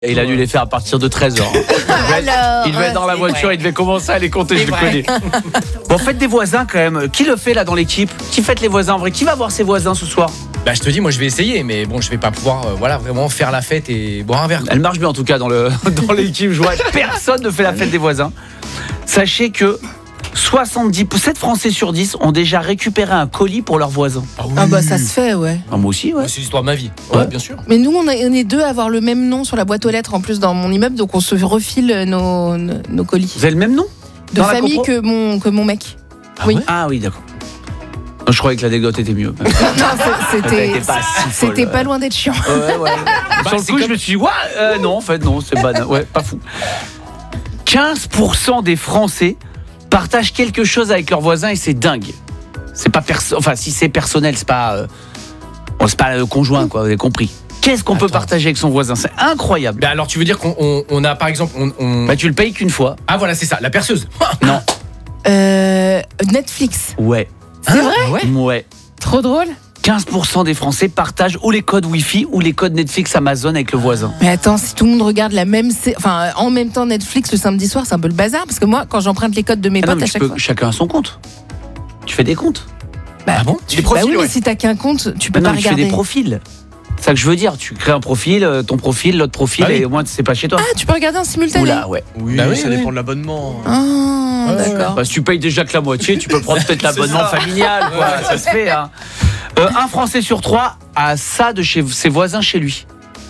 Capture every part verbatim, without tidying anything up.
Et il a dû les faire à partir de treize heures. Il devait être, il devait être dans la voiture, vrai. Il devait commencer à les compter, c'est je vrai. Le connais. Bon, faites des voisins quand même. Qui le fait là dans l'équipe? Qui fête les voisins en vrai? Qui va voir ses voisins ce soir? Bah je te dis, moi je vais essayer, mais bon, je vais pas pouvoir euh, voilà, vraiment faire la fête et boire un verre. Elle marche bien en tout cas dans, le, dans l'équipe. Je vois personne ne fait la fête des voisins. Sachez que soixante-dix pour cent Français sur dix ont déjà récupéré un colis pour leurs voisins. Ah, oui. Ah bah ça se fait, ouais. Ah, moi aussi, ouais. C'est l'histoire de ma vie, ouais, ouais. Bien sûr. Mais nous, on est deux à avoir le même nom sur la boîte aux lettres en plus dans mon immeuble, donc on se refile nos, nos, nos colis. Vous avez le même nom? De dans famille que mon, que mon mec. Ah oui. Ouais ah oui, d'accord. Je croyais que l'anecdote était mieux. Non, c'était pas, si c'était pas loin d'être chiant. Ouais, ouais. Bah, sur le coup, comme... je me suis dit, ouais, euh, non, en fait, non, c'est banal. Ouais, pas fou. quinze pour cent des Français partagent quelque chose avec leurs voisins et c'est dingue. C'est pas perso- enfin si c'est personnel, c'est pas euh... bon, c'est pas le conjoint quoi, vous avez compris. Qu'est-ce qu'on Attends. peut partager avec son voisin? C'est incroyable. Bah alors tu veux dire qu'on on, on a par exemple on, on... Bah tu le payes qu'une fois. Ah voilà, c'est ça, la perceuse. Non. Euh Netflix. Ouais. C'est hein vrai? Ouais. Ouais. Trop drôle. quinze pour cent des Français partagent ou les codes Wi-Fi ou les codes Netflix Amazon avec le voisin. Mais attends, si tout le monde regarde la même, sé- enfin en même temps Netflix le samedi soir, c'est un peu le bazar parce que moi, quand j'emprunte les codes de mes ah potes non, à chaque peux, fois, chacun a son compte. Tu fais des comptes. Bah, ah bon? Tu des profils, bah oui, ouais. Mais si t'as qu'un compte, tu peux ah pas non, regarder. Tu fais des profils. C'est ça que je veux dire. Tu crées un profil, ton profil, l'autre profil, ah oui. Et au moins c'est pas chez toi. Ah, tu peux regarder en simultané. Oula, ouais. Oui, bah oui ça oui. dépend de l'abonnement. Ah, ah d'accord. Bah, si tu payes déjà que la moitié, tu peux prendre peut-être l'abonnement familial, quoi. Ouais. Ça se fait, hein. Euh, un Français sur trois a ça de chez ses voisins chez lui.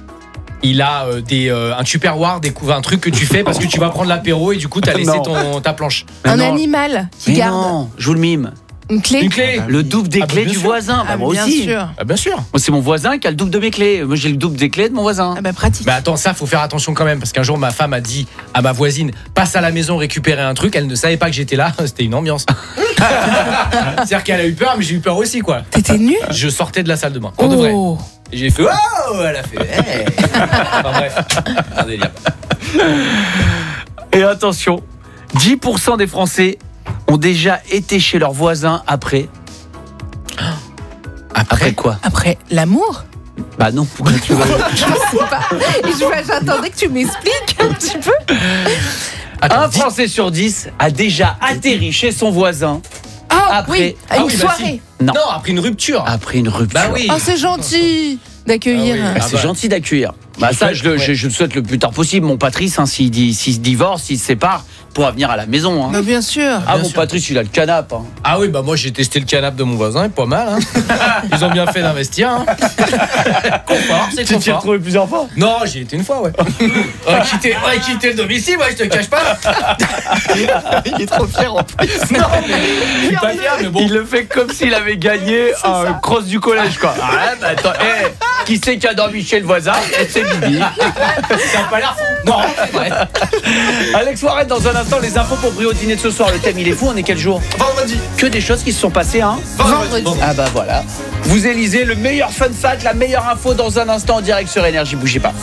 Il a euh, des, euh, un tupperware, des coups, un truc que tu fais parce que tu vas prendre l'apéro et du coup t'as laissé ton, ta planche. Mais un non. animal qui Mais garde. Non, je vous le mime. Une clé. Une clé. Le double des ah, clés bah, du sûr. voisin. Ah, bah, moi bien aussi. Sûr. Ah, bien sûr. Moi, c'est mon voisin qui a le double de mes clés. Moi, j'ai le double des clés de mon voisin. Ah bah pratique. Bah attends, ça faut faire attention quand même parce qu'un jour ma femme a dit à ma voisine passe à la maison récupérer un truc. Elle ne savait pas que j'étais là. C'était une ambiance. C'est-à-dire qu'elle a eu peur, mais j'ai eu peur aussi quoi. T'étais nu? Je sortais de la salle de bain. Pour oh. de vrai. Et j'ai fait oh, elle a fait. Hey. Enfin bref, un délire. Et attention, dix pour cent des Français ont déjà été chez leurs voisins après. Après, après quoi? Après l'amour? Bah non, pourquoi tu veux... Je sais pas. Et j'attendais que tu m'expliques un petit peu. Attends, un Français sur dix a déjà atterri chez son voisin. Ah après oui, à ah une oui, soirée. Bah si. Non. non, après une rupture. Après une rupture. Bah oui. Ah, c'est gentil d'accueillir. Ah oui. ah, c'est ah bah. gentil d'accueillir. Bah ça, je le, ouais. je, je le souhaite le plus tard possible. Mon Patrice, hein, s'il, dit, s'il se divorce, s'il se sépare, pourra venir à la maison. Hein. Bah bien sûr. Ah bien mon sûr. Patrice, il a le canapé. Hein. Ah oui, bah moi j'ai testé le canapé de mon voisin, et pas mal. Hein. Ils ont bien fait d'investir. Hein. Confort, c'est confort. Tu t'y es retrouvé plusieurs fois? Non, j'y étais une fois, ouais. On a quitté, on a quitté le domicile, ouais, je te cache pas. Il est trop fier en plus. Non, mais il est pas fier, mais bon. Il le fait comme s'il avait gagné un euh, cross du collège, quoi. Ah, bah, attends, hey, qui c'est qui a dormi chez le voisin? C'est Bibi. Ça a pas l'air fou. Non, c'est vrai. Alex Warren, dans un instant, les infos pour Brio dîner de ce soir. Le thème, il est fou. On est quel jour? Vendredi. Que des choses qui se sont passées, hein? Vendredi. Ah bah voilà. Vous élisez le meilleur fun fact, la meilleure info dans un instant en direct sur Énergie. Bougez pas.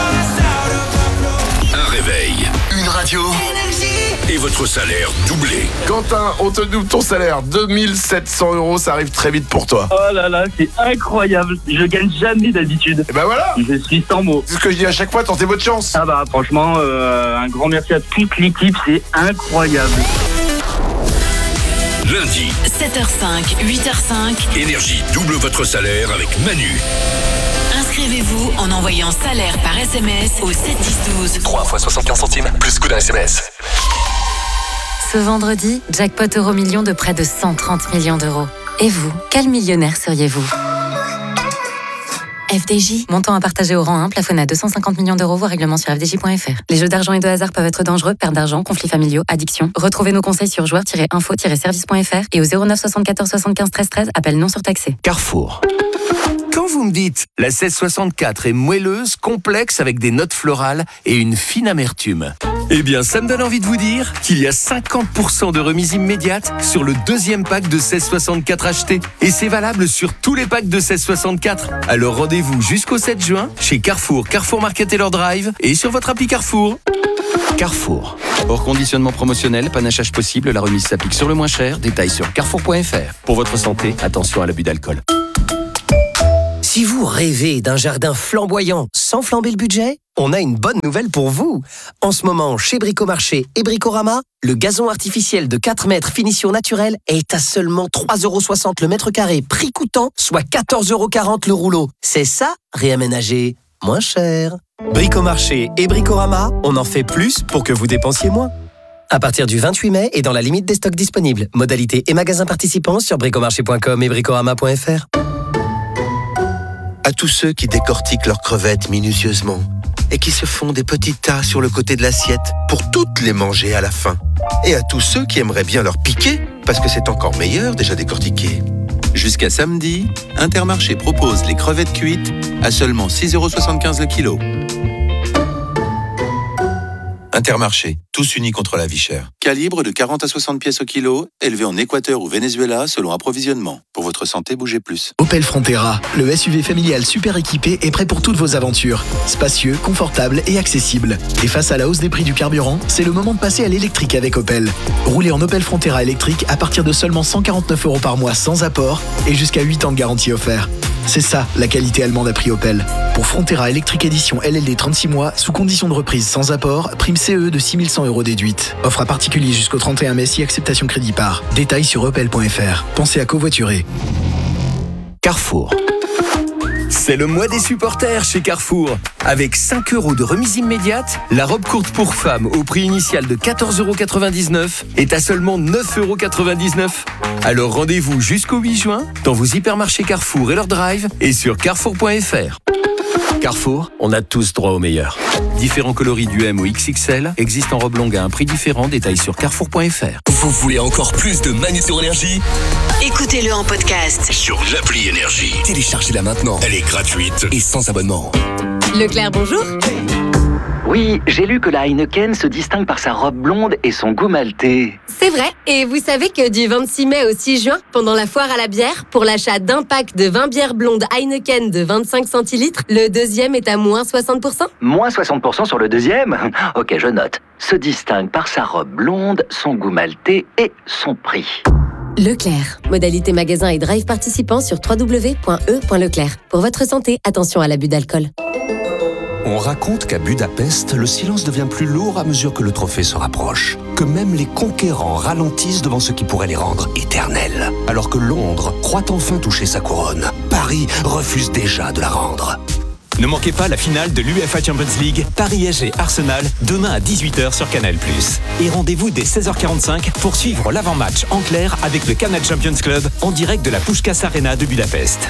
Un réveil, une radio et votre salaire doublé. Quentin, on te double ton salaire. deux mille sept cents euros, ça arrive très vite pour toi. Oh là là, c'est incroyable. Je gagne jamais d'habitude. Et bah voilà. Je suis sans mots. C'est ce que je dis à chaque fois, tentez votre chance. Ah bah franchement, euh, un grand merci à toute l'équipe, c'est incroyable. Lundi, sept heures cinq, huit heures cinq. Énergie double votre salaire avec Manu. Inscrivez-vous en envoyant salaire par S M S au sept dix douze. trois fois soixante-quinze centimes, plus coût d'un S M S. Ce vendredi, jackpot euro million de près de cent trente millions d'euros. Et vous, quel millionnaire seriez-vous? F D J, montant à partager au rang un, plafonné à deux cent cinquante millions d'euros, voire règlement sur f d j point f r. Les jeux d'argent et de hasard peuvent être dangereux, perte d'argent, conflits familiaux, addiction. Retrouvez nos conseils sur joueurs tiret info tiret service point f r et au zéro neuf soixante-quatorze soixante-quinze treize treize, appel non surtaxé. Carrefour. Quand vous me dites la seize soixante-quatre est moelleuse, complexe avec des notes florales et une fine amertume, eh bien ça me donne envie de vous dire qu'il y a cinquante pour cent de remise immédiate sur le deuxième pack de seize soixante-quatre acheté. Et c'est valable sur tous les packs de seize soixante-quatre. Alors rendez-vous jusqu'au sept juin chez Carrefour, Carrefour Market et leur drive et sur votre appli Carrefour. Carrefour. Hors conditionnement promotionnel, panachage possible, la remise s'applique sur le moins cher. Détails sur carrefour point f r. Pour votre santé, attention à l'abus d'alcool. Si vous rêvez d'un jardin flamboyant sans flamber le budget, on a une bonne nouvelle pour vous. En ce moment, chez Bricomarché et Bricorama, le gazon artificiel de quatre mètres finition naturelle est à seulement trois euros soixante le mètre carré, prix coûtant, soit quatorze euros quarante le rouleau. C'est ça, réaménager moins cher. Bricomarché et Bricorama, on en fait plus pour que vous dépensiez moins. À partir du vingt-huit mai et dans la limite des stocks disponibles. Modalités et magasins participants sur bricomarché point com et bricorama point f r. À tous ceux qui décortiquent leurs crevettes minutieusement et qui se font des petits tas sur le côté de l'assiette pour toutes les manger à la fin. Et à tous ceux qui aimeraient bien leur piquer parce que c'est encore meilleur déjà décortiqué. Jusqu'à samedi, Intermarché propose les crevettes cuites à seulement six euros soixante-quinze le kilo. Intermarché, tous unis contre la vie chère. Calibre de quarante à soixante pièces au kilo, élevé en Équateur ou Venezuela selon approvisionnement. Pour votre santé, bougez plus. Opel Frontera, le S U V familial super équipé est prêt pour toutes vos aventures. Spacieux, confortable et accessible. Et face à la hausse des prix du carburant, c'est le moment de passer à l'électrique avec Opel. Roulez en Opel Frontera électrique à partir de seulement cent quarante-neuf euros par mois sans apport et jusqu'à huit ans de garantie offert. C'est ça, la qualité allemande à prix Opel. Pour Frontera électrique édition L L D trente-six mois, sous condition de reprise sans apport, prime C E de six mille cent euros déduite. Offre à particulier jusqu'au trente et un mai si acceptation crédit par. Détails sur opel point f r. Pensez à covoiturer. Carrefour. C'est le mois des supporters chez Carrefour. Avec cinq euros de remise immédiate, la robe courte pour femmes au prix initial de quatorze euros quatre-vingt-dix-neuf est à seulement neuf euros quatre-vingt-dix-neuf. Alors rendez-vous jusqu'au huit juin dans vos hypermarchés Carrefour et leur drive et sur carrefour point f r. Carrefour, on a tous droit au meilleur. Différents coloris du M au X X L existent en robe longue à un prix différent. Détails sur carrefour point f r. Vous voulez encore plus de Manu sur Énergie? Écoutez-le en podcast Sur l'appli Énergie. Téléchargez-la maintenant. Elle est gratuite et sans abonnement. Leclerc, bonjour. Oui, j'ai lu que la Heineken se distingue par sa robe blonde et son goût maltais. C'est vrai, et vous savez que du vingt-six mai au six juin, pendant la foire à la bière, pour l'achat d'un pack de vingt bières blondes Heineken de vingt-cinq centilitres, le deuxième est à moins soixante pour cent. Moins soixante pour cent sur le deuxième? Ok, je note. Se distingue par sa robe blonde, son goût maltais et son prix. Leclerc. Modalité magasin et drive participants sur w w w point e point leclerc. Pour votre santé, attention à l'abus d'alcool. On raconte qu'à Budapest, le silence devient plus lourd à mesure que le trophée se rapproche. Que même les conquérants ralentissent devant ce qui pourrait les rendre éternels. Alors que Londres croit enfin toucher sa couronne, Paris refuse déjà de la rendre. Ne manquez pas la finale de l'U E F A Champions League, Paris S G Arsenal, demain à dix-huit heures sur Canal plus. Et rendez-vous dès seize heures quarante-cinq pour suivre l'avant-match en clair avec le Canal Champions Club en direct de la Puskás Arena de Budapest.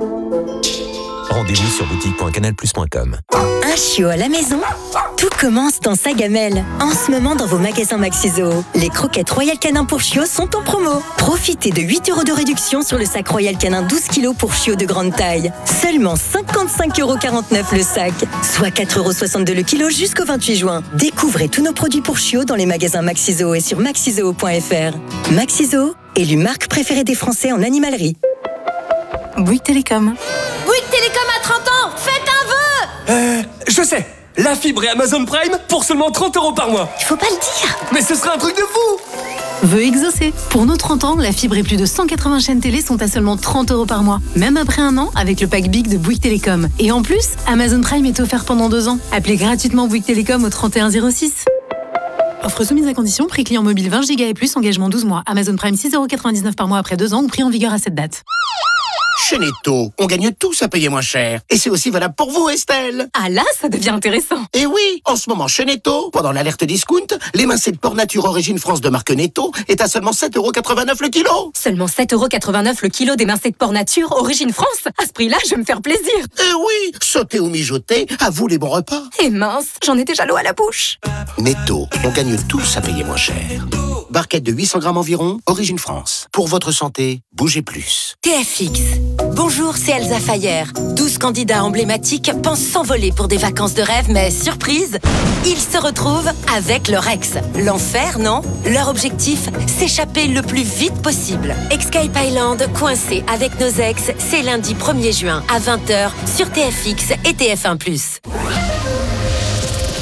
Rendez-vous sur boutique point canal plus point com. Un chiot à la maison? Tout commence dans sa gamelle. En ce moment, dans vos magasins Maxi-Zoo, les croquettes Royal Canin pour chiots sont en promo. Profitez de huit euros de réduction sur le sac Royal Canin douze kilos pour chiots de grande taille. Seulement cinquante-cinq euros quarante-neuf le sac, soit quatre euros soixante-deux le kilo jusqu'au vingt-huit juin. Découvrez tous nos produits pour chiots dans les magasins Maxi-Zoo et sur maxizoo point f r. Maxi-Zoo, élue marque préférée des Français en animalerie. Bouygues Télécom. Bouygues Télécom à trente ans, faites un vœu. Euh, je sais. La fibre et Amazon Prime pour seulement trente euros par mois. Il faut pas le dire. Mais ce serait un truc de fou. Vœu exaucé. Pour nos trente ans, la fibre et plus de cent quatre-vingts chaînes télé sont à seulement trente euros par mois. Même après un an, avec le pack Big de Bouygues Télécom. Et en plus, Amazon Prime est offert pendant deux ans. Appelez gratuitement Bouygues Télécom au trente et un zéro six. Offre soumise à condition, prix client mobile vingt gigas et plus, engagement douze mois. Amazon Prime six euros quatre-vingt-dix-neuf par mois après deux ans ou prix en vigueur à cette date. Chez Netto, on gagne tous à payer moins cher. Et c'est aussi valable pour vous, Estelle. Ah là, ça devient intéressant. Et oui, en ce moment, chez Netto, pendant l'alerte discount, l'émincé de porc nature origine France de marque Netto est à seulement sept euros quatre-vingt-neuf le kilo. Seulement sept euros quatre-vingt-neuf le kilo d'émincé de porc nature origine France. À ce prix-là, je vais me faire plaisir. Et oui, sauter ou mijoter, à vous les bons repas. Et mince, j'en ai déjà l'eau à la bouche. Netto, on gagne tous à payer moins cher. Barquette de huit cents grammes environ, origine France. Pour votre santé, bougez plus. T F X. Bonjour, c'est Elsa Fayer. douze candidats emblématiques pensent s'envoler pour des vacances de rêve, mais surprise, ils se retrouvent avec leur ex. L'enfer, non? Leur objectif, s'échapper le plus vite possible. Escape Island, coincé avec nos ex, c'est lundi premier juin à vingt heures sur T F X et T F un plus.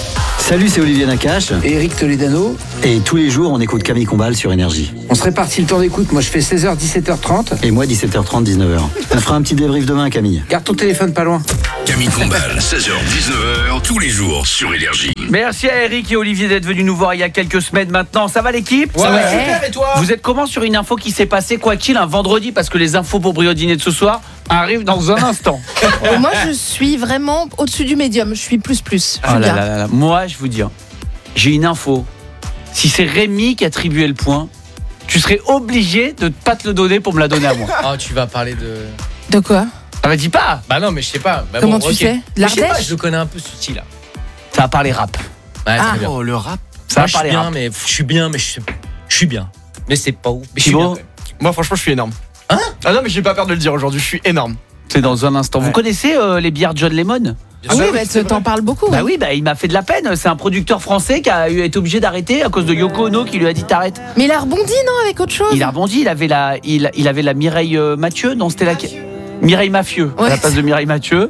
Salut, c'est Olivier Nakache. Et Eric Toledano. Et tous les jours, on écoute Camille Combal sur Énergie. On se répartit le temps d'écoute. Moi, je fais seize heures, dix-sept heures trente. Et moi, dix-sept heures trente, dix-neuf heures. On fera un petit débrief demain, Camille. Garde ton téléphone pas loin. Camille Combal, seize heures, dix-neuf heures, tous les jours sur Énergie. Merci à Eric et Olivier d'être venus nous voir il y a quelques semaines maintenant. Ça va l'équipe? Ouais, ouais, super, et toi? Vous êtes comment sur une info qui s'est passée, quoi qu'il, un vendredi? Parce que les infos pour Brio Dîner de ce soir arrivent dans un instant. Euh, moi, je suis vraiment au-dessus du médium. Je suis plus plus. Je suis Oh là bien. là là. Moi, je vous dis, hein, j'ai une info. Si c'est Rémi qui attribuait le point, tu serais obligé de pas te le donner pour me la donner à moi. Oh, tu vas parler de... De quoi? Ah bah dis pas. Bah non, mais je sais pas. Bah Comment bon, tu ok. sais? Mais je sais pas, L'Ardèche? je le connais un peu ce style là. Ça va parler rap. Ouais, Ah. très bien. Oh, le rap. Moi, Ça va je suis parler bien, rap. mais je suis bien, mais je suis, je suis bien. Mais c'est pas ouf. Mais je suis bien, Thibaut, quand même. Moi, franchement, je suis énorme. Hein? Ah non, mais j'ai pas peur de le dire aujourd'hui, je suis énorme. c'est dans un instant. Vous connaissez euh, les bières John Lemon? Ah oui, bah, tu- t'en parles beaucoup. Bah hein. oui, bah il m'a fait de la peine. C'est un producteur français qui a eu- été obligé d'arrêter à cause de Yoko Ono qui lui a dit t'arrêtes. Mais il a rebondi, non, avec autre chose? Il a rebondi. Il avait la, il, il avait la Mireille euh, Mathieu. Non, c'était la Mireille Mafieux à la Ouais. place de Mireille Mathieu.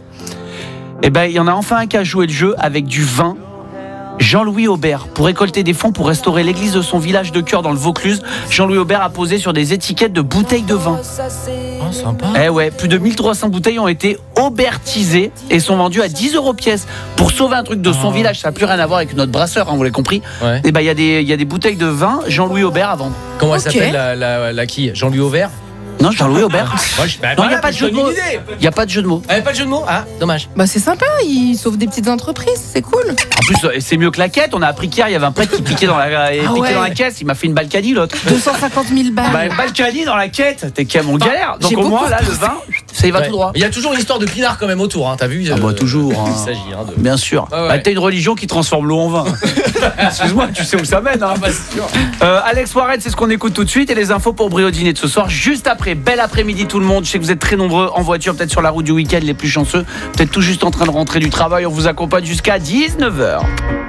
Et ben il y en a enfin un qui a joué le jeu avec du vin. Jean-Louis Aubert, pour récolter des fonds pour restaurer l'église de son village de Cœur dans le Vaucluse, Jean-Louis Aubert a posé sur des étiquettes de bouteilles de vin. Oh, sympa. Eh ouais, plus de mille trois cents bouteilles ont été aubertisées et sont vendues à dix euros pièce. Pour sauver un truc de son Oh. village, ça n'a plus rien à voir avec notre brasseur, hein, vous l'avez compris. Ouais. Et ben il y a des il y a des bouteilles de vin Jean-Louis Aubert à vendre. Comment elle Ok. s'appelle la, la, la qui? Jean-Louis Auvert? Non, Jean-Louis Aubert. Moi, je- bah, Non, il n'y voilà, a pas de je jeu de donne mots. une idée. Il y a pas de jeu de mots. Ah, pas de jeu de mots? Ah, dommage. Bah c'est sympa, il sauve des petites entreprises, c'est cool. En plus, euh, c'est mieux que la quête. On a appris qu'hier, il y avait un prêtre qui piquait dans la, et Ah piquait ouais. dans la caisse. Il m'a fait une Balkany, l'autre. deux cent cinquante mille balles. Bah, Balkany dans la quête. T'es quand même en galère. Donc J'ai au moins, beaucoup là, le vin, ça y va Ouais. tout droit. Il y a toujours une histoire de pinard quand même autour, hein, t'as vu? Ah bah, euh, toujours, hein. Il s'agit hein, de... Bien sûr. Ouais, ouais. Bah, t'as une religion qui transforme l'eau en vin. Excuse-moi, tu sais où ça mène. Hein. Ah bah, c'est sûr. Euh, Alex Warren, c'est ce qu'on écoute tout de suite. Et les infos pour Brio Dîner de ce soir. Juste après, bel après-midi tout le monde. Je sais que vous êtes très nombreux en voiture, peut-être sur la route du week-end, les plus chanceux. Peut-être tout juste en train de rentrer du travail. On vous accompagne jusqu'à dix-neuf heures.